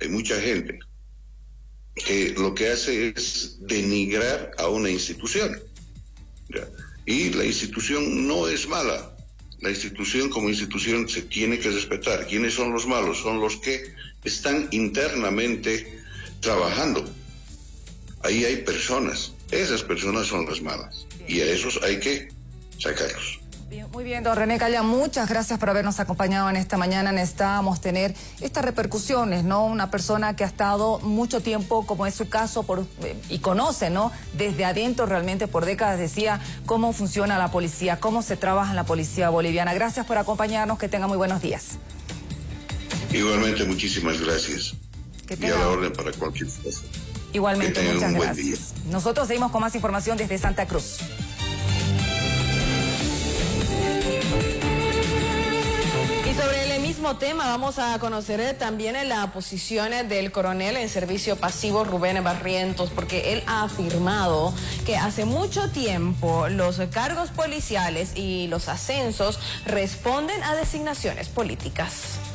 mucha gente que lo que hace es denigrar a una institución, ¿ya? Y la institución no es mala. La institución como institución se tiene que respetar. ¿Quiénes son los malos? Son los que están internamente trabajando. Ahí hay personas. Esas personas son las malas. Y a esos hay que sacarlos. Muy bien, don René Calla, muchas gracias por habernos acompañado en esta mañana. Necesitábamos tener estas repercusiones, ¿no? Una persona que ha estado mucho tiempo, como es su caso, y conoce, ¿no? Desde adentro realmente por décadas, decía cómo funciona la policía, cómo se trabaja en la policía boliviana. Gracias por acompañarnos, que tenga muy buenos días. Igualmente, muchísimas gracias. Y a la orden para cualquier cosa. Igualmente, muchas gracias. Nosotros seguimos con más información desde Santa Cruz. Y sobre el mismo tema vamos a conocer también la posición del coronel en servicio pasivo Rubén Barrientos, porque él ha afirmado que hace mucho tiempo los cargos policiales y los ascensos responden a designaciones políticas.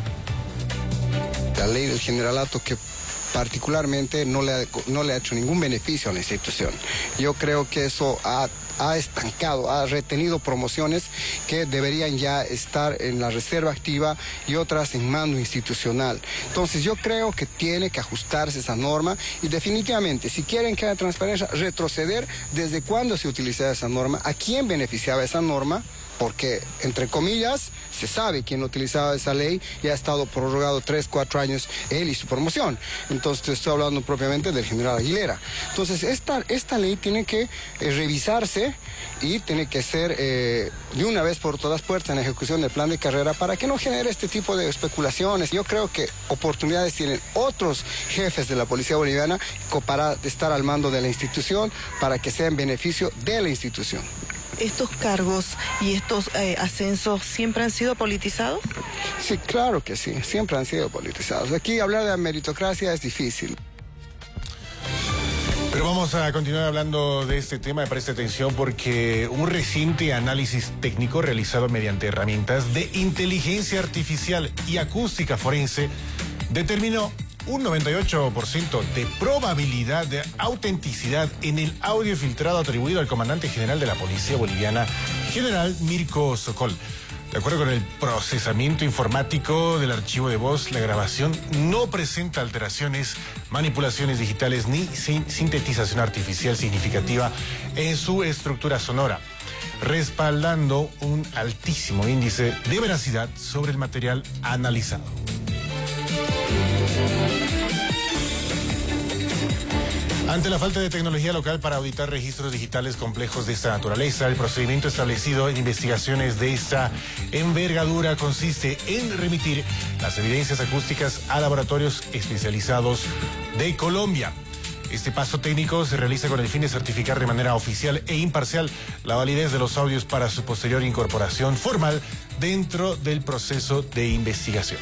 La ley del generalato que particularmente no le ha hecho ningún beneficio a la institución. Yo creo que eso ha estancado, ha retenido promociones que deberían ya estar en la reserva activa y otras en mando institucional. Entonces yo creo que tiene que ajustarse esa norma y definitivamente, si quieren que haya transparencia, retroceder desde cuándo se utilizaba esa norma, a quién beneficiaba esa norma, porque, entre comillas, se sabe quién utilizaba esa ley y ha estado prorrogado 3, 4 años él y su promoción. Entonces, estoy hablando propiamente del general Aguilera. Entonces, esta ley tiene que revisarse y tiene que ser de una vez por todas puertas en la ejecución del plan de carrera para que no genere este tipo de especulaciones. Yo creo que oportunidades tienen otros jefes de la policía boliviana para estar al mando de la institución para que sea en beneficio de la institución. ¿Estos cargos y estos ascensos siempre han sido politizados? Sí, claro que sí, siempre han sido politizados. Aquí hablar de meritocracia es difícil. Pero vamos a continuar hablando de este tema. Preste atención porque un reciente análisis técnico realizado mediante herramientas de inteligencia artificial y acústica forense determinó un 98% de probabilidad de autenticidad en el audio filtrado atribuido al comandante general de la Policía Boliviana, general Mirko Sokol. De acuerdo con el procesamiento informático del archivo de voz, la grabación no presenta alteraciones, manipulaciones digitales ni sintetización artificial significativa en su estructura sonora, respaldando un altísimo índice de veracidad sobre el material analizado. Ante la falta de tecnología local para auditar registros digitales complejos de esta naturaleza, el procedimiento establecido en investigaciones de esta envergadura consiste en remitir las evidencias acústicas a laboratorios especializados de Colombia. Este paso técnico se realiza con el fin de certificar de manera oficial e imparcial la validez de los audios para su posterior incorporación formal dentro del proceso de investigación.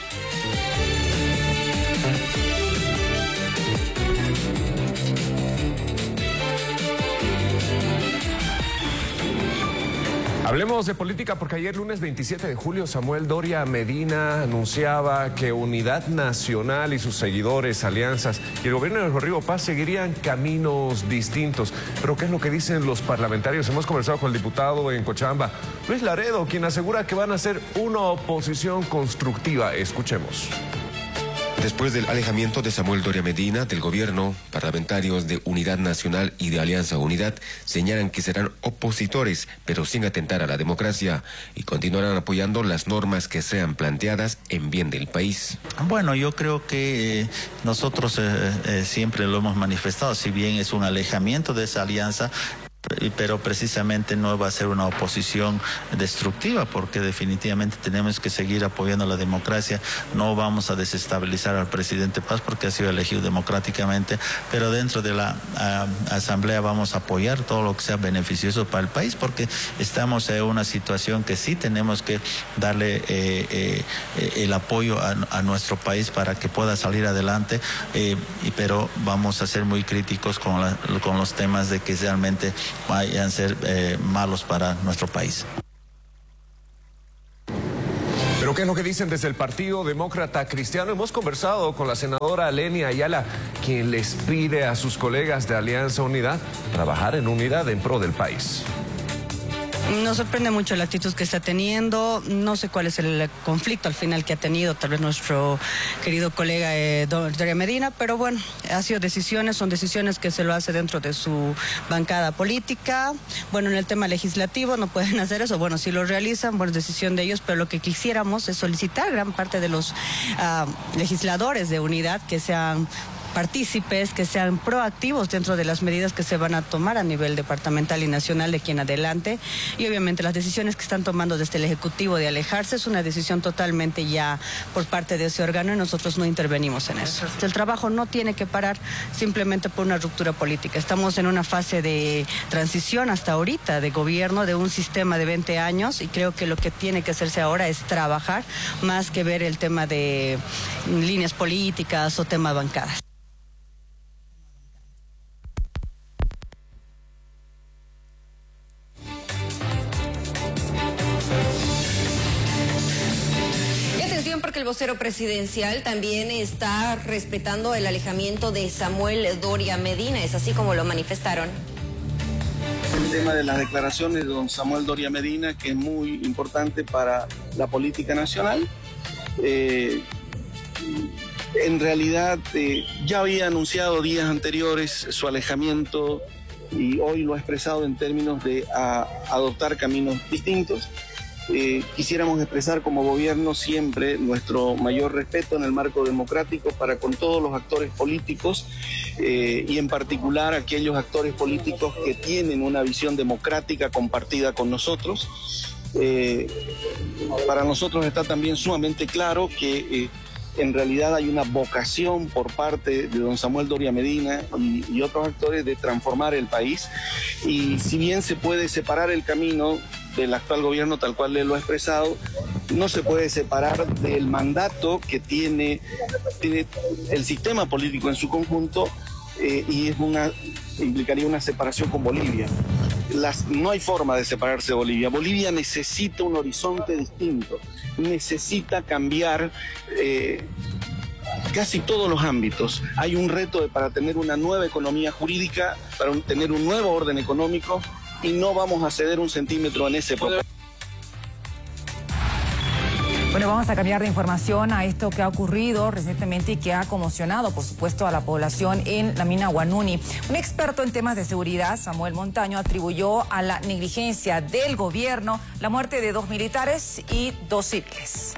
Hablemos de política porque ayer lunes 27 de julio Samuel Doria Medina anunciaba que Unidad Nacional y sus seguidores, alianzas y el gobierno de Rodrigo Paz seguirían caminos distintos. Pero ¿qué es lo que dicen los parlamentarios? Hemos conversado con el diputado en Cochabamba, Luis Laredo, quien asegura que van a hacer una oposición constructiva. Escuchemos. Después del alejamiento de Samuel Doria Medina del gobierno, parlamentarios de Unidad Nacional y de Alianza Unidad señalan que serán opositores, pero sin atentar a la democracia, y continuarán apoyando las normas que sean planteadas en bien del país. Bueno, yo creo que nosotros siempre lo hemos manifestado, si bien es un alejamiento de esa alianza, pero precisamente no va a ser una oposición destructiva, porque definitivamente tenemos que seguir apoyando la democracia. No vamos a desestabilizar al presidente Paz porque ha sido elegido democráticamente, pero dentro de la asamblea vamos a apoyar todo lo que sea beneficioso para el país, porque estamos en una situación que sí tenemos que darle el apoyo a nuestro país para que pueda salir adelante, pero vamos a ser muy críticos con los temas de que realmente vayan a ser malos para nuestro país. Pero ¿Qué es lo que dicen desde el Partido Demócrata Cristiano? Hemos conversado con la senadora Lenia Ayala, quien les pide a sus colegas de Alianza Unidad trabajar en unidad en pro del país. Nos sorprende mucho la actitud que está teniendo. No sé cuál es el conflicto al final que ha tenido tal vez nuestro querido colega Doria Medina, pero bueno, ha sido decisiones, son decisiones que se lo hace dentro de su bancada política. Bueno, en el tema legislativo no pueden hacer eso. Bueno, si lo realizan, bueno, es decisión de ellos, pero lo que quisiéramos es solicitar a gran parte de los legisladores de unidad que sean partícipes, que sean proactivos dentro de las medidas que se van a tomar a nivel departamental y nacional de aquí en adelante. Y obviamente las decisiones que están tomando desde el Ejecutivo de alejarse es una decisión totalmente ya por parte de ese órgano y nosotros no intervenimos en eso. El trabajo no tiene que parar simplemente por una ruptura política. Estamos en una fase de transición hasta ahorita de gobierno de un sistema de 20 años y creo que lo que tiene que hacerse ahora es trabajar más que ver el tema de líneas políticas o tema bancadas. Porque el vocero presidencial también está respetando el alejamiento de Samuel Doria Medina, ¿es así como lo manifestaron? El tema de las declaraciones de don Samuel Doria Medina, que es muy importante para la política nacional. En realidad ya había anunciado días anteriores su alejamiento y hoy lo ha expresado en términos de adoptar caminos distintos. Quisiéramos expresar como gobierno siempre nuestro mayor respeto en el marco democrático para con todos los actores políticos y en particular aquellos actores políticos que tienen una visión democrática compartida con nosotros. Para nosotros está también sumamente claro que en realidad hay una vocación por parte de don Samuel Doria Medina y otros actores de transformar el país, y si bien se puede separar el camino del actual gobierno tal cual él lo ha expresado, no se puede separar del mandato que tiene el sistema político en su conjunto y implicaría una separación con Bolivia. No hay forma de separarse de Bolivia. Bolivia necesita un horizonte distinto, necesita cambiar casi todos los ámbitos. Hay un reto para tener una nueva economía jurídica, para tener un nuevo orden económico, y no vamos a ceder un centímetro en ese proceso. Bueno, vamos a cambiar de información a esto que ha ocurrido recientemente y que ha conmocionado, por supuesto, a la población en la mina Huanuni. Un experto en temas de seguridad, Samuel Montaño, atribuyó a la negligencia del gobierno la muerte de 2 militares y 2 civiles.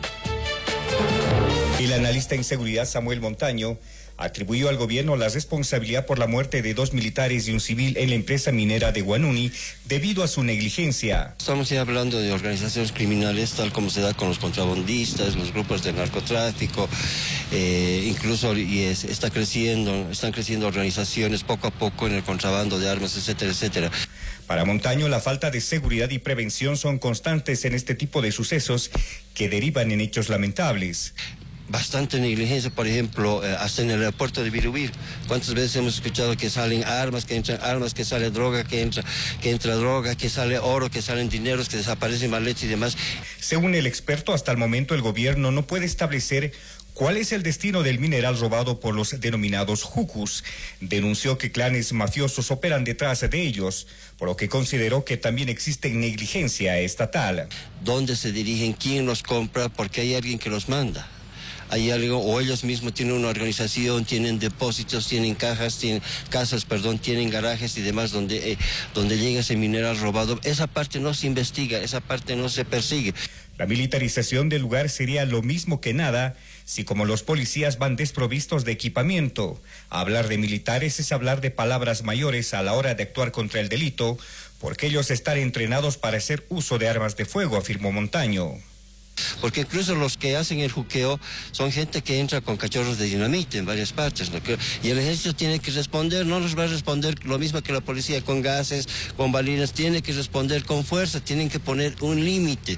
El analista en seguridad, Samuel Montaño, atribuyó al gobierno la responsabilidad por la muerte de 2 militares y un civil en la empresa minera de Huanuni debido a su negligencia. Estamos ya hablando de organizaciones criminales tal como se da con los contrabandistas, los grupos de narcotráfico, incluso están creciendo organizaciones poco a poco en el contrabando de armas, etcétera, etcétera. Para Montaño, la falta de seguridad y prevención son constantes en este tipo de sucesos que derivan en hechos lamentables. Bastante negligencia, por ejemplo, hasta en el aeropuerto de Birubir. ¿Cuántas veces hemos escuchado que salen armas, que entran armas, que sale droga, que entra droga, que sale oro, que salen dineros, que desaparecen maletas y demás? Según el experto, hasta el momento el gobierno no puede establecer cuál es el destino del mineral robado por los denominados jucus. Denunció que clanes mafiosos operan detrás de ellos, por lo que consideró que también existe negligencia estatal. ¿Dónde se dirigen? ¿Quién los compra? Porque hay alguien que los manda. Hay algo, o ellos mismos tienen una organización, tienen depósitos, tienen casas, tienen garajes y demás donde llega ese mineral robado. Esa parte no se investiga, esa parte no se persigue. La militarización del lugar sería lo mismo que nada si como los policías van desprovistos de equipamiento. Hablar de militares es hablar de palabras mayores a la hora de actuar contra el delito, porque ellos están entrenados para hacer uso de armas de fuego, afirmó Montaño. Porque incluso los que hacen el juqueo son gente que entra con cachorros de dinamita en varias partes, ¿no? Y el ejército tiene que responder, no les va a responder lo mismo que la policía, con gases, con balinas, tiene que responder con fuerza, tienen que poner un límite.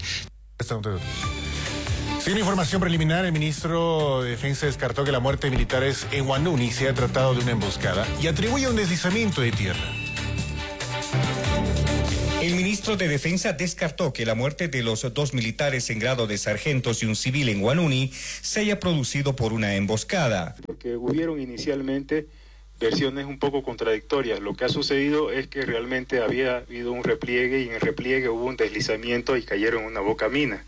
Sin información preliminar, el ministro de Defensa descartó que la muerte de militares en Huanuni se ha tratado de una emboscada y atribuye un deslizamiento de tierra. El ministro ministro de Defensa descartó que la muerte de los 2 militares en grado de sargentos y un civil en Huanuni se haya producido por una emboscada. Porque hubieron inicialmente versiones un poco contradictorias. Lo que ha sucedido es que realmente había habido un repliegue y en el repliegue hubo un deslizamiento y cayeron en una boca mina.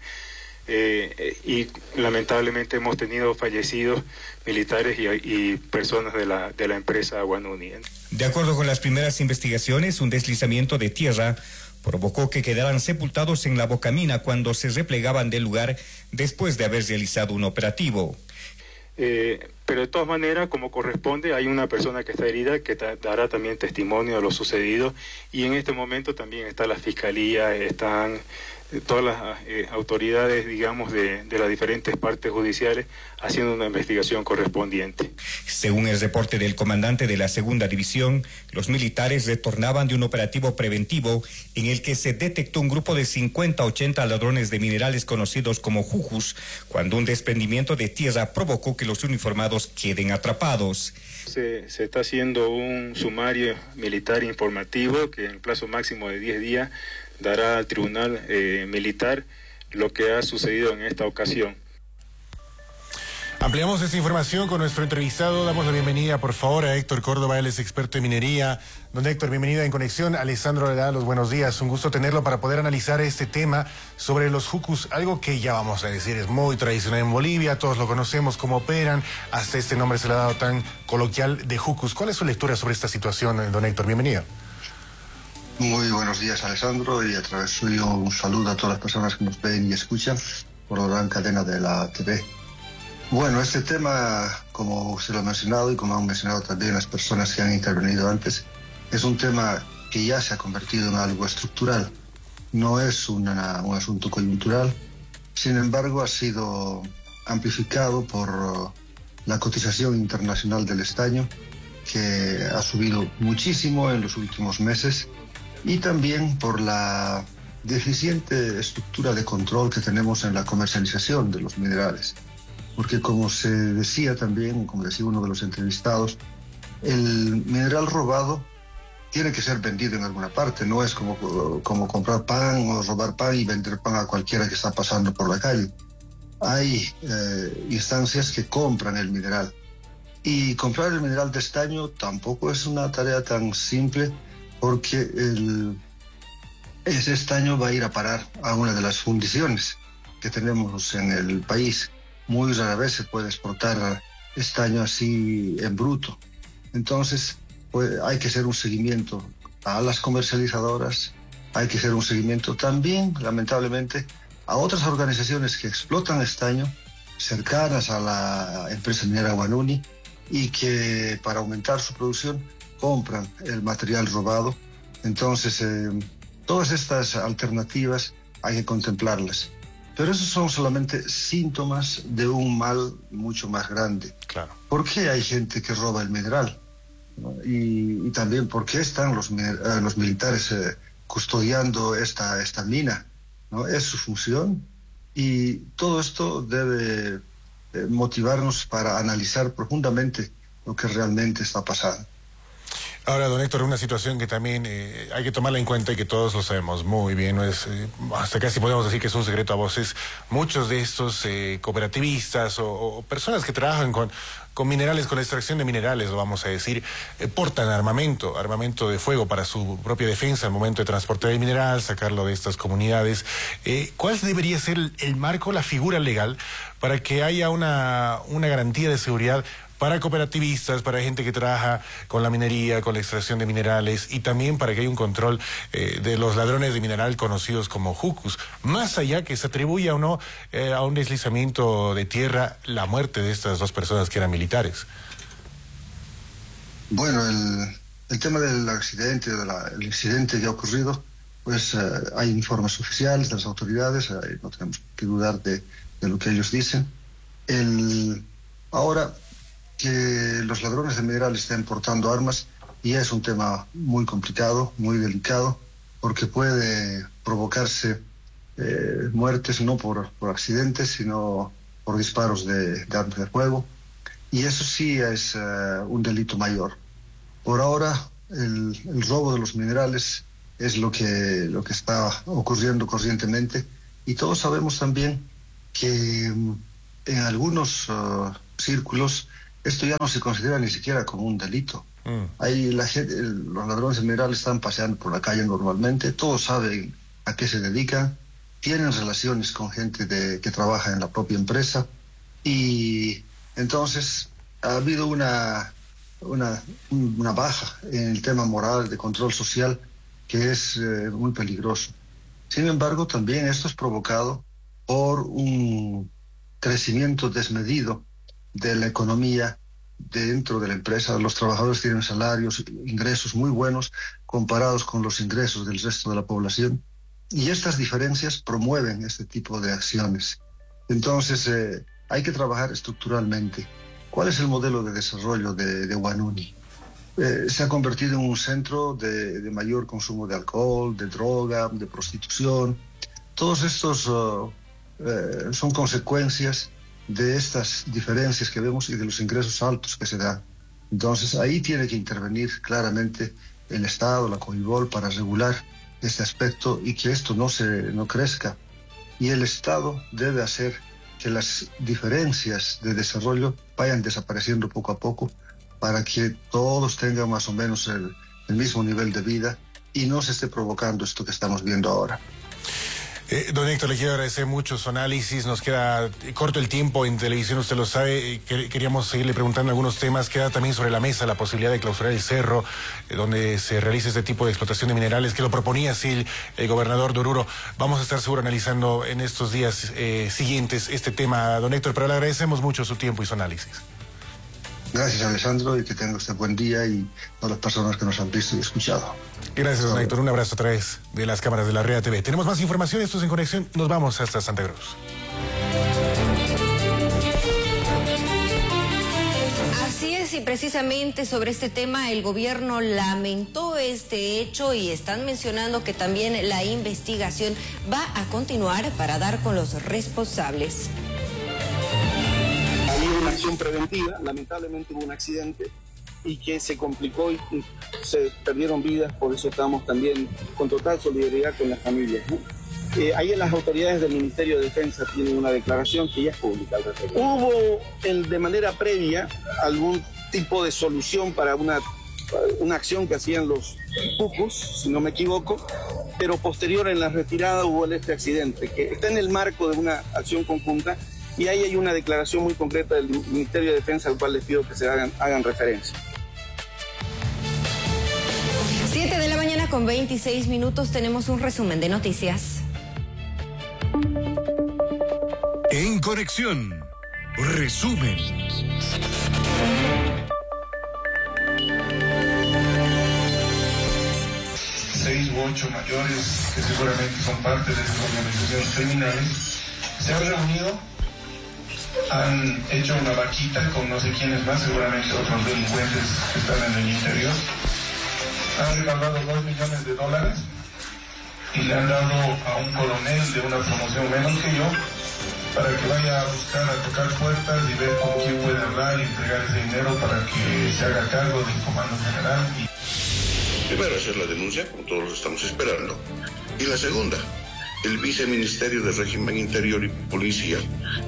Y lamentablemente hemos tenido fallecidos militares y personas de la empresa Huanuni. De acuerdo con las primeras investigaciones, un deslizamiento de tierra provocó que quedaran sepultados en la bocamina cuando se replegaban del lugar después de haber realizado un operativo. Pero de todas maneras, como corresponde, hay una persona que está herida que dará también testimonio de lo sucedido, y en este momento también está la fiscalía, están todas las autoridades, digamos, de las diferentes partes judiciales haciendo una investigación correspondiente. Según el reporte del comandante de la segunda división, los militares retornaban de un operativo preventivo en el que se detectó un grupo de 50 a 80 ladrones de minerales conocidos como jucus, cuando un desprendimiento de tierra provocó que los uniformados queden atrapados. Se está haciendo un sumario militar informativo que en el plazo máximo de 10 días dará al tribunal militar lo que ha sucedido en esta ocasión. Ampliamos esta información con nuestro entrevistado. Damos la bienvenida, por favor, a Héctor Córdoba. Él es experto en minería. Don Héctor, bienvenida en Conexión. Alessandro le da los buenos días. Un gusto tenerlo para poder analizar este tema sobre los jucus, algo que ya vamos a decir es muy tradicional en Bolivia. Todos lo conocemos, cómo operan. Hasta este nombre se le ha dado tan coloquial de jucus. ¿Cuál es su lectura sobre esta situación, don Héctor? Bienvenido. Muy buenos días, Alessandro, y a través suyo un saludo a todas las personas que nos ven y escuchan por la gran cadena de la TV. Bueno, este tema, como usted lo ha mencionado y como han mencionado también las personas que han intervenido antes, es un tema que ya se ha convertido en algo estructural. No es un asunto coyuntural, sin embargo ha sido amplificado por la cotización internacional del estaño, que ha subido muchísimo en los últimos meses, y también por la deficiente estructura de control que tenemos en la comercialización de los minerales. Porque como se decía también, como decía uno de los entrevistados, el mineral robado tiene que ser vendido en alguna parte, no es como comprar pan o robar pan y vender pan a cualquiera que está pasando por la calle. Hay instancias que compran el mineral, y comprar el mineral de estaño tampoco es una tarea tan simple, porque ese estaño va a ir a parar a una de las fundiciones que tenemos en el país. Muy rara vez se puede exportar estaño así en bruto. Entonces, pues, hay que hacer un seguimiento a las comercializadoras, hay que hacer un seguimiento también, lamentablemente, a otras organizaciones que explotan estaño cercanas a la empresa minera Huanuni y que para aumentar su producción compran el material robado. Entonces, todas estas alternativas hay que contemplarlas. Pero esos son solamente síntomas de un mal mucho más grande. Claro. ¿Por qué hay gente que roba el mineral? Y también por qué están los militares custodiando esta mina, ¿no? Es su función, y todo esto debe motivarnos para analizar profundamente lo que realmente está pasando. Ahora, don Héctor, una situación que también hay que tomarla en cuenta y que todos lo sabemos muy bien, no es, hasta casi podemos decir que es un secreto a voces. Muchos de estos cooperativistas o personas que trabajan con minerales, con la extracción de minerales, lo vamos a decir, portan armamento de fuego para su propia defensa al momento de transportar el mineral, sacarlo de estas comunidades. ¿Cuál debería ser el marco, la figura legal, para que haya una garantía de seguridad para cooperativistas, para gente que trabaja con la minería, con la extracción de minerales, y también para que haya un control de los ladrones de mineral conocidos como jucus, más allá que se atribuya o no a un deslizamiento de tierra la muerte de estas dos personas que eran militares? Bueno, el tema del accidente, el incidente que ha ocurrido, pues hay informes oficiales de las autoridades, no tenemos que dudar de lo que ellos dicen. Ahora, que los ladrones de minerales estén portando armas y es un tema muy complicado, muy delicado, porque puede provocarse muertes no por accidentes, sino por disparos de armas de fuego, y eso sí es un delito mayor. Por ahora, el robo de los minerales es lo que está ocurriendo corrientemente. Y todos sabemos también que en algunos círculos esto ya no se considera ni siquiera como un delito. Ahí los ladrones en general están paseando por la calle normalmente, todos saben a qué se dedican, tienen relaciones con gente que trabaja en la propia empresa, y entonces ha habido una baja en el tema moral de control social que es muy peligroso. Sin embargo, también esto es provocado por un crecimiento desmedido de la economía dentro de la empresa. Los trabajadores tienen salarios, ingresos muy buenos comparados con los ingresos del resto de la población, y estas diferencias promueven este tipo de acciones. Entonces hay que trabajar estructuralmente. ¿Cuál es el modelo de desarrollo de Huanuni? Se ha convertido en un centro de mayor consumo de alcohol, de droga, de prostitución. Todos estos son consecuencias de estas diferencias que vemos y de los ingresos altos que se dan. Entonces ahí tiene que intervenir claramente el Estado, la COIBOL, para regular este aspecto y que esto no crezca. Y el Estado debe hacer que las diferencias de desarrollo vayan desapareciendo poco a poco, para que todos tengan más o menos el mismo nivel de vida y no se esté provocando esto que estamos viendo ahora. Don Héctor, le quiero agradecer mucho su análisis. Nos queda corto el tiempo en televisión, usted lo sabe. Queríamos seguirle preguntando algunos temas. Queda también sobre la mesa la posibilidad de clausurar el cerro donde se realiza este tipo de explotación de minerales, que lo proponía así el gobernador de Oruro. Vamos a estar seguro analizando en estos días siguientes este tema, don Héctor, pero le agradecemos mucho su tiempo y su análisis. Gracias, Alessandro, y que tenga usted buen día, y todas las personas que nos han visto y escuchado. Gracias, don Héctor. Un abrazo a través de las cámaras de la Rea TV. Tenemos más información, esto es En Conexión. Nos vamos hasta Santa Cruz. Así es, y precisamente sobre este tema el gobierno lamentó este hecho y están mencionando que también la investigación va a continuar para dar con los responsables. Había una acción preventiva, lamentablemente hubo un accidente y que se complicó y se perdieron vidas, por eso estamos también con total solidaridad con las familias, ¿no? Ahí las autoridades del Ministerio de Defensa tienen una declaración que ya es pública al respecto. Hubo de manera previa algún tipo de solución para una acción que hacían los cucus, si no me equivoco, pero posterior en la retirada hubo este accidente, que está en el marco de una acción conjunta. Y ahí hay una declaración muy concreta del Ministerio de Defensa, al cual les pido que se hagan referencia. 7 de la mañana con 26 minutos, tenemos un resumen de noticias. En Conexión, resumen. Seis u 8 mayores, que seguramente son parte de estas organizaciones criminales, se han reunido, han hecho una vaquita con no sé quiénes más, seguramente otros delincuentes que están en el interior. Han recaudado $2 millones y le han dado a un coronel de una promoción menos que yo para que vaya a buscar, a tocar puertas y ver con quién puede hablar y entregar ese dinero para que se haga cargo del comando general. Primero, hacer la denuncia, como todos estamos esperando. Y la segunda, el Viceministerio de Régimen Interior y Policía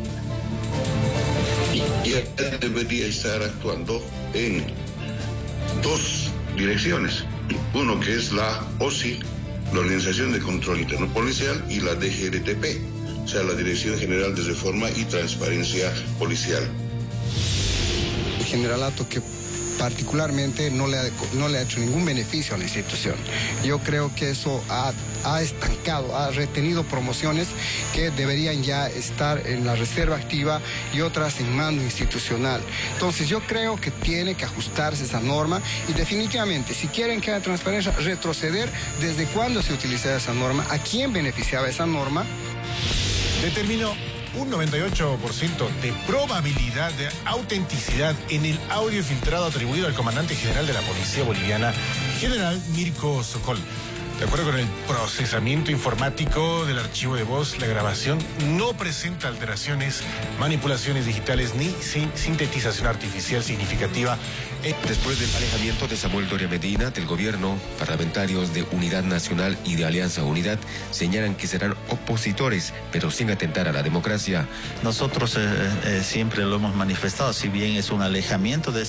ya debería estar actuando en dos direcciones. Uno que es la OSI, la Organización de Control Interno Policial, y la DGRTP, o sea, la Dirección General de Reforma y Transparencia Policial. El generalato que particularmente no le ha hecho ningún beneficio a la institución. Yo creo que eso ha estancado, ha retenido promociones que deberían ya estar en la reserva activa y otras en mando institucional. Entonces yo creo que tiene que ajustarse esa norma y definitivamente, si quieren que haya transparencia, retroceder desde cuándo se utilizaba esa norma, a quién beneficiaba esa norma. Determinó un 98% de probabilidad de autenticidad en el audio filtrado atribuido al comandante general de la Policía Boliviana, general Mirko Sokol. De acuerdo con el procesamiento informático del archivo de voz, la grabación no presenta alteraciones, manipulaciones digitales ni sintetización artificial significativa. Después del alejamiento de Samuel Doria Medina del gobierno, parlamentarios de Unidad Nacional y de Alianza Unidad señalan que serán opositores, pero sin atentar a la democracia. Nosotros siempre lo hemos manifestado, si bien es un alejamiento de